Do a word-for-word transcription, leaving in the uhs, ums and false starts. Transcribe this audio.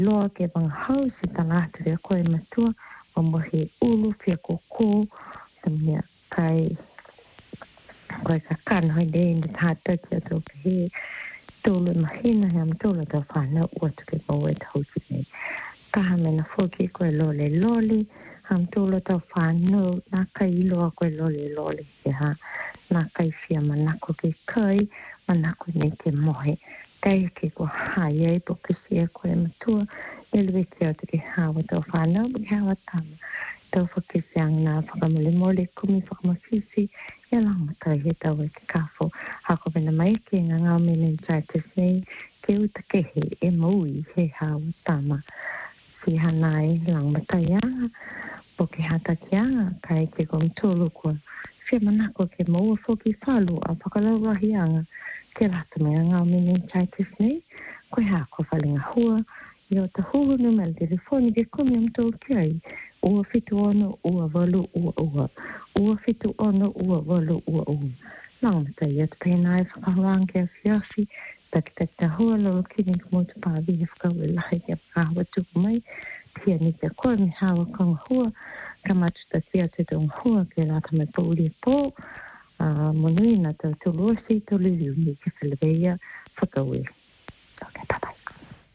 loa ke bang hau si tangata rea koe matua o mohi ulu fia koko samia kai koe ka kana hoi dei ni tātou ki ato ke he tōlu mahina he am tōlu tau whānau ua tuke maua e tau ki nei. Kaha mena whoki koe lole lole, ham tōlu tau whānau, nā kai iloa koe lole lole he ha, nā kai fia manako ke kai, manako nei ke mohe. Kai ke ko hai ai po ke sia koe matua, elwe ke o te ke hawa tau whānau, ke hawa tama. Tau whakisiang nā whakamole mole kumi whakamawhisi, e langa tai he tau e ke kafo. Hako pena mai ke ngā ngā meningitis nei, ke uta ke he e maui he hawa tama. Si hanai lang mataianga, po ke hata ki anga, kai ke kom tōlu kua. Whia manako ke maua whoki whalu a whakalauahianga, ke rata mea ngā meningitis nei, koe hako whalinga hua, i o ta hūhunu mele telefoni ke kumi am tō kiai, ua fitu ono, ua walu, ua ua. Ua fitu ono, ua walu, ua ua. Nang mata i atu pēnā e whakahuang ke a whiawhi, taki taki ta hua lolo kini ka mōtu pāwi he whakau e lahi ke whakahawa tuku mai, tia ni te koe mi hawa konga hua, ka matu ta tia te tong hua ke rata me pōuri e pō, monui na tau tolu osi, tolu liu ni ke whilaweia whakau e.